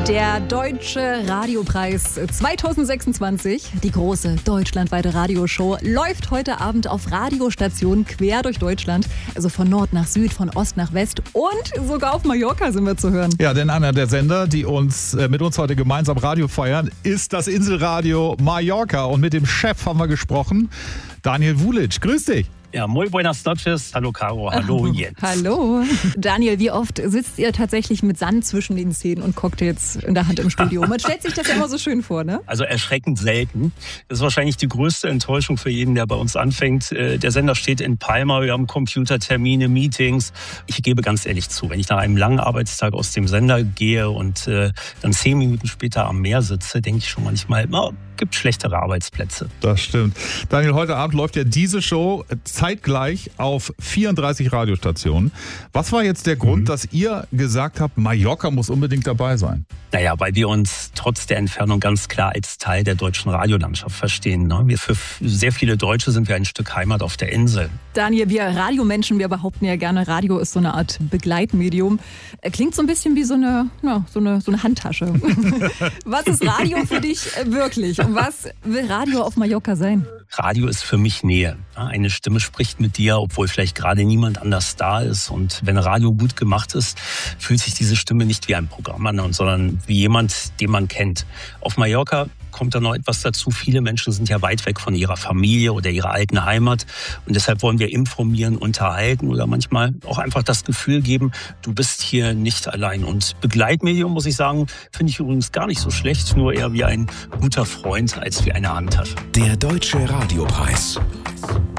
Der Deutsche Radiopreis 2026, die große deutschlandweite Radioshow, läuft heute Abend auf Radiostationen quer durch Deutschland. Also von Nord nach Süd, von Ost nach West und sogar auf Mallorca sind wir zu hören. Ja, denn einer der Sender, die mit uns heute gemeinsam Radio feiern, ist das Inselradio Mallorca. Und mit dem Chef haben wir gesprochen, Daniel Vulic. Grüß dich. Ja, muy buenas noches. Hallo Caro, hallo Jens. Hallo. Daniel, wie oft sitzt ihr tatsächlich mit Sand zwischen den Zähnen und Cocktails in der Hand im Studio? Man stellt sich das ja immer so schön vor, ne? Also erschreckend selten. Das ist wahrscheinlich die größte Enttäuschung für jeden, der bei uns anfängt. Der Sender steht in Palma, wir haben Computertermine, Meetings. Ich gebe ganz ehrlich zu, wenn ich nach einem langen Arbeitstag aus dem Sender gehe und dann 10 Minuten später am Meer sitze, denke ich schon manchmal, gibt schlechtere Arbeitsplätze. Das stimmt. Daniel, heute Abend läuft ja diese Show zeitgleich auf 34 Radiostationen. Was war jetzt der Grund, dass ihr gesagt habt, Mallorca muss unbedingt dabei sein? Naja, weil wir uns trotz der Entfernung ganz klar als Teil der deutschen Radiolandschaft verstehen. Ne? Für sehr viele Deutsche sind wir ein Stück Heimat auf der Insel. Daniel, wir Radiomenschen, wir behaupten ja gerne, Radio ist so eine Art Begleitmedium. Klingt so ein bisschen wie so eine Handtasche. Was ist Radio für dich wirklich? Und was will Radio auf Mallorca sein? Radio ist für mich Nähe. Eine Stimme spricht mit dir, obwohl vielleicht gerade niemand anders da ist. Und wenn Radio gut gemacht ist, fühlt sich diese Stimme nicht wie ein Programm an, sondern wie jemand, den man kennt. Auf Mallorca kommt da noch etwas dazu. Viele Menschen sind ja weit weg von ihrer Familie oder ihrer alten Heimat. Und deshalb wollen wir informieren, unterhalten oder manchmal auch einfach das Gefühl geben, du bist hier nicht allein. Und Begleitmedium, muss ich sagen, finde ich übrigens gar nicht so schlecht, nur eher wie ein guter Freund als wie eine Handtasche. Der Deutsche Radiopreis.